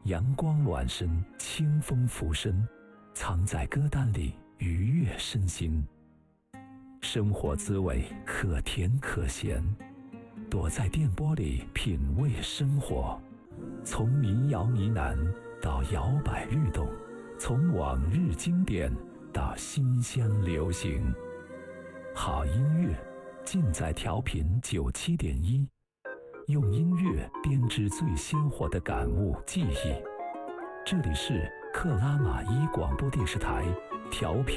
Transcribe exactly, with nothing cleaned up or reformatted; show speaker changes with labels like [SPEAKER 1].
[SPEAKER 1] 阳光暖身，清风拂身，藏在歌单里愉悦身心。生活滋味可甜可咸，躲在电波里品味生活。从民谣呢喃到摇摆律动，从往日经典到新鲜流行。好音乐尽在调频九七点一，用音乐编织最鲜活的感悟记忆。这里是克拉玛依广播电视台调频